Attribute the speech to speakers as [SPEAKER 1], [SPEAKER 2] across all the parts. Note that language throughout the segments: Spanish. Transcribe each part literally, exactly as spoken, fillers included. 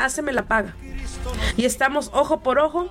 [SPEAKER 1] háceme la paga. Y estamos ojo por ojo,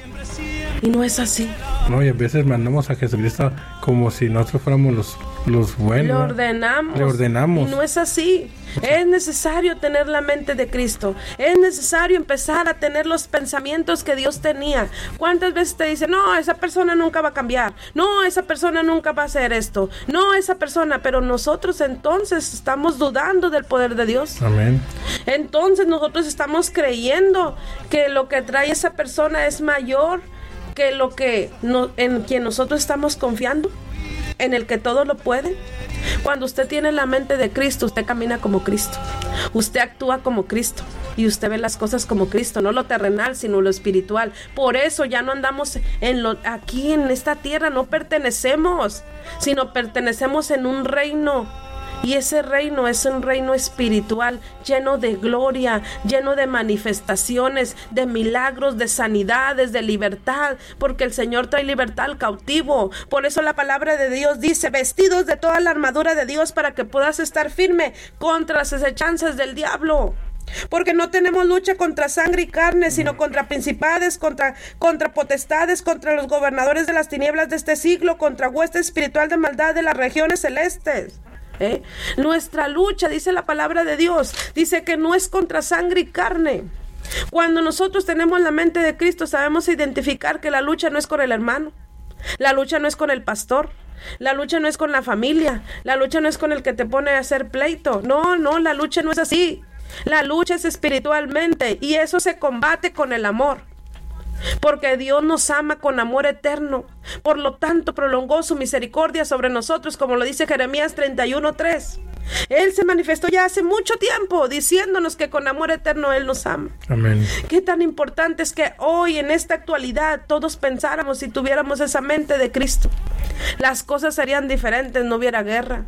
[SPEAKER 1] y no es así.
[SPEAKER 2] No, y a veces mandamos a Jesucristo como si nosotros fuéramos los, los buenos.
[SPEAKER 1] Le ordenamos.
[SPEAKER 2] Le ordenamos.
[SPEAKER 1] Y no es así. Es necesario tener la mente de Cristo. Es necesario empezar a tener los pensamientos que Dios tenía. ¿Cuántas veces te dicen, no, esa persona nunca va a cambiar? No, esa persona nunca va a hacer esto. No, esa persona. Pero nosotros entonces estamos dudando del poder de Dios.
[SPEAKER 2] Amén.
[SPEAKER 1] Entonces nosotros estamos creyendo que lo que trae esa persona es mayor que lo que no, en quien nosotros estamos confiando, en el que todo lo puede. Cuando usted tiene la mente de Cristo, usted camina como Cristo, usted actúa como Cristo y usted ve las cosas como Cristo, no lo terrenal sino lo espiritual. Por eso ya no andamos en lo, aquí en esta tierra, no pertenecemos, sino pertenecemos en un reino. Y ese reino es un reino espiritual, lleno de gloria, lleno de manifestaciones, de milagros, de sanidades, de libertad, porque el Señor trae libertad al cautivo. Por eso la palabra de Dios dice, vestidos de toda la armadura de Dios para que puedas estar firme contra las acechanzas del diablo. Porque no tenemos lucha contra sangre y carne, sino contra principades, contra, contra potestades, contra los gobernadores de las tinieblas de este siglo, contra hueste espiritual de maldad de las regiones celestes. ¿Eh? Nuestra lucha, dice la palabra de Dios, dice que no es contra sangre y carne. Cuando nosotros tenemos la mente de Cristo, sabemos identificar que la lucha no es con el hermano, la lucha no es con el pastor, la lucha no es con la familia, la lucha no es con el que te pone a hacer pleito. No, no, la lucha no es así. La lucha es espiritualmente y eso se combate con el amor. Porque Dios nos ama con amor eterno. Por lo tanto, prolongó su misericordia sobre nosotros, como lo dice Jeremías treinta y uno tres. Él se manifestó ya hace mucho tiempo, diciéndonos que con amor eterno Él nos ama.
[SPEAKER 2] Amén.
[SPEAKER 1] Qué tan importante es que hoy, en esta actualidad, todos pensáramos y tuviéramos esa mente de Cristo. Las cosas serían diferentes, no hubiera guerra.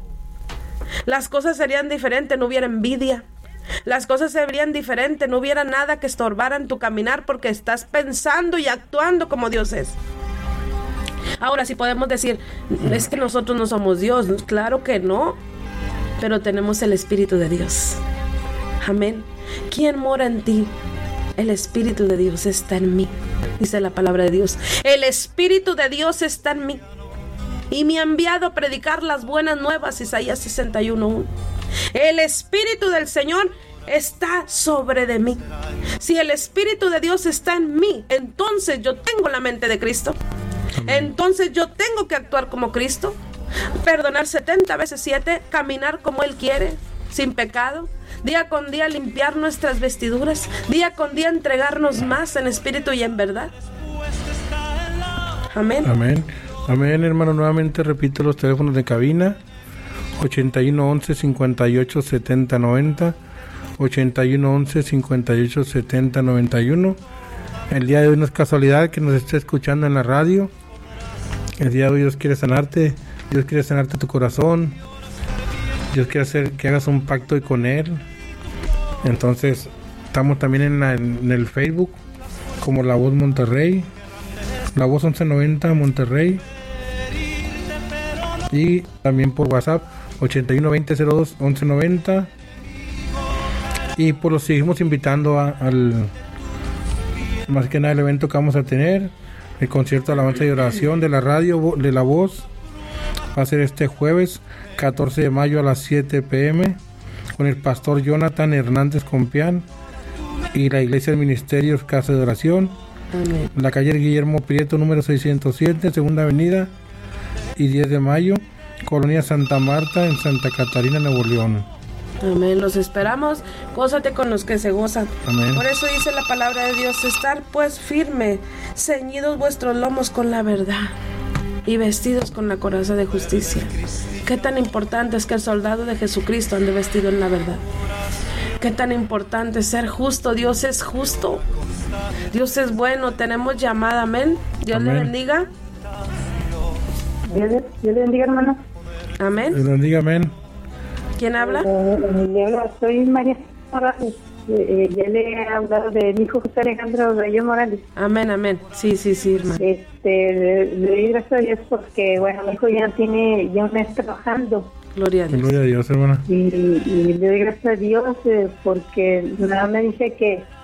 [SPEAKER 1] Las cosas serían diferentes, no hubiera envidia. Las cosas se verían diferentes, no hubiera nada que estorbara en tu caminar porque estás pensando y actuando como Dios es. Ahora sí podemos decir, es que nosotros no somos Dios. Claro que no, pero tenemos el Espíritu de Dios. Amén. ¿Quién mora en ti? El Espíritu de Dios está en mí, dice la palabra de Dios. El Espíritu de Dios está en mí y me ha enviado a predicar las buenas nuevas, Isaías sesenta y uno uno. El Espíritu del Señor está sobre de mí. Si el Espíritu de Dios está en mí, entonces yo tengo la mente de Cristo. Amén. Entonces yo tengo que actuar como Cristo, perdonar setenta veces siete, caminar como Él quiere, sin pecado, día con día limpiar nuestras vestiduras, día con día entregarnos más en espíritu y en verdad. Amén.
[SPEAKER 2] Amén. Amén, hermano. Nuevamente repito los teléfonos de cabina: ochenta y uno once cincuenta y ocho setenta noventa, ochenta y uno once cincuenta y ocho setenta noventa y uno. El día de hoy no es casualidad que nos esté escuchando en la radio. El día de hoy Dios quiere sanarte, Dios quiere sanarte tu corazón, Dios quiere hacer que hagas un pacto con Él. Entonces estamos también en, la, en el Facebook como La Voz Monterrey, La Voz once noventa Monterrey, y también por WhatsApp ochenta y uno veinte cero dos once noventa. Y pues los seguimos invitando a, al más que nada el evento que vamos a tener, el concierto de alabanza y oración de la radio de La Voz. Va a ser este jueves catorce de mayo a las siete pm con el pastor Jonathan Hernández Compián y la Iglesia de Ministerios Casa de Oración. Amén. La calle Guillermo Prieto número seiscientos siete, segunda avenida y diez de mayo, Colonia Santa Marta, en Santa Catarina, Nuevo León.
[SPEAKER 1] Amén, los esperamos, gózate con los que se gozan.
[SPEAKER 2] Amén.
[SPEAKER 1] Por eso dice la palabra de Dios, estar pues firme, ceñidos vuestros lomos con la verdad y vestidos con la coraza de justicia. Qué tan importante es que el soldado de Jesucristo ande vestido en la verdad. Qué tan importante es ser justo. Dios es justo, Dios es bueno. Tenemos llamada, amén. Dios amén. Le bendiga.
[SPEAKER 3] Dios le, Dios le bendiga, hermano.
[SPEAKER 1] Amén.
[SPEAKER 2] Dios le bendiga, amén.
[SPEAKER 1] ¿Quién habla?
[SPEAKER 3] Eh, soy María Morales. Eh, ya le he hablado de mi hijo José Alejandro Reyes Morales.
[SPEAKER 1] Amén, amén. Sí, sí, sí, hermano.
[SPEAKER 3] Este, le, le doy gracias a Dios porque, bueno, mi hijo ya tiene ya un mes trabajando.
[SPEAKER 1] Gloria a Dios.
[SPEAKER 2] Gloria a Dios, hermana.
[SPEAKER 3] Y, y le doy gracias a Dios eh, porque nada me dice que